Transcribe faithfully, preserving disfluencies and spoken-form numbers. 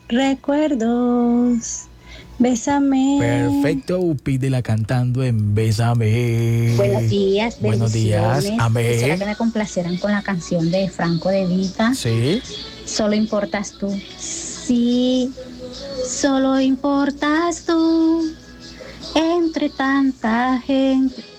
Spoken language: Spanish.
recuerdos. Bésame. Perfecto, pídela cantando en Bésame. Buenos días, Buenos días, bendiciones. amén. Quisiera que me complacieran con la canción de Franco De Vita. Sí. Solo importas tú. Sí, solo importas tú entre tanta gente.